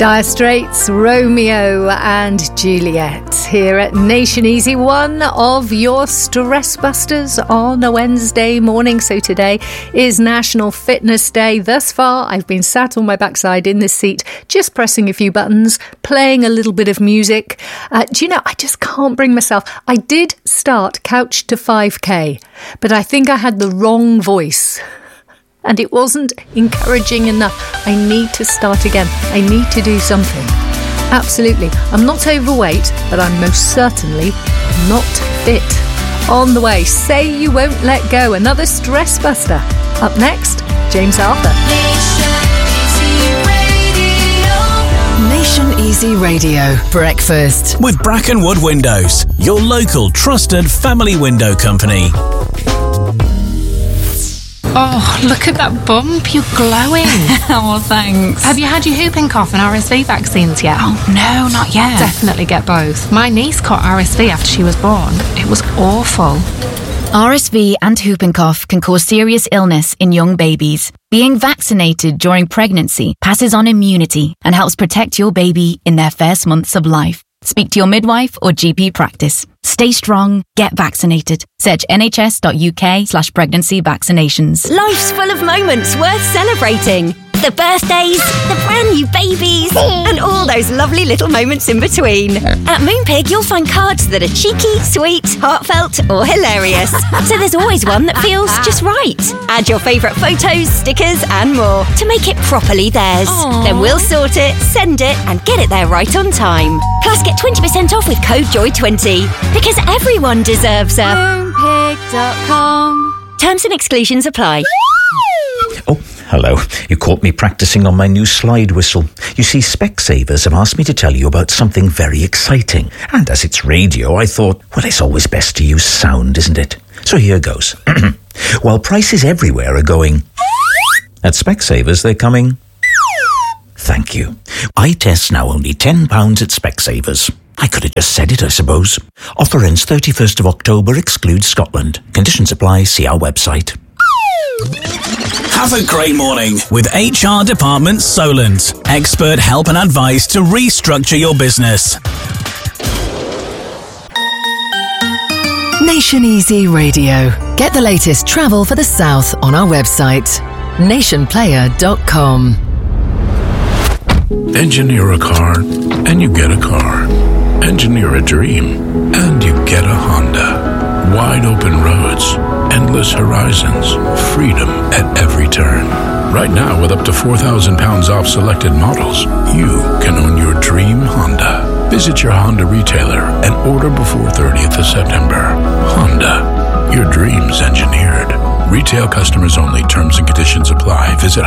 Dire Straits, Romeo and Juliet here at Nation Easy, one of your stress busters on a Wednesday morning. So today is National Fitness Day. Thus far, I've been sat on my backside in this seat, just pressing a few buttons, playing a little bit of music. Do you know, I just can't bring myself. I did start Couch to 5K, but I think I had the wrong voice. And it wasn't encouraging enough. I need to start again. I need to do something. Absolutely. I'm not overweight, but I'm most certainly not fit. On the way, Say You Won't Let Go, another stress buster. Up next, James Arthur. Nation Easy Radio Breakfast with Brackenwood Windows, your local trusted family window company. Oh, look at that bump. You're glowing. Oh, thanks. Have you had your whooping cough and RSV vaccines yet? Oh, no, not yet. Definitely get both. My niece caught RSV after she was born. It was awful. RSV and whooping cough can cause serious illness in young babies. Being vaccinated during pregnancy passes on immunity and helps protect your baby in their first months of life. Speak to your midwife or GP practice. Stay strong, get vaccinated. Search nhs.uk/pregnancy vaccinations. Life's full of moments worth celebrating. The birthdays, the brand new babies, and all those lovely little moments in between. At Moonpig, you'll find cards that are cheeky, sweet, heartfelt, or hilarious. So there's always one that feels just right. Add your favourite photos, stickers, and more to make it properly theirs. Aww. Then we'll sort it, send it, and get it there right on time. Plus, get 20% off with code JOY20. Because everyone deserves a Moonpig.com. Terms and exclusions apply. Oh, hello. You caught me practicing on my new slide whistle. You see, Specsavers have asked me to tell you about something very exciting. And as it's radio, I thought, well, it's always best to use sound, isn't it? So here goes. While prices everywhere are going, at Specsavers they're coming. Thank you. Eye tests now only £10 at Specsavers. I could have just said it, I suppose. Offer ends 31st of October, excludes Scotland. Conditions apply, see our website. Have a great morning with HR Department Solent. Expert help and advice to restructure your business. Nation Easy Radio. Get the latest travel for the South on our website, nationplayer.com. Engineer a car, and you get a car. Engineer a dream, and you get a Honda. Wide open roads, endless horizons, freedom at every turn. Right now, with up to £4,000 off selected models, you can own your dream Honda. Visit your Honda retailer and order before 30th of September. Honda, your dreams engineered. Retail customers only. Terms and conditions apply. Visit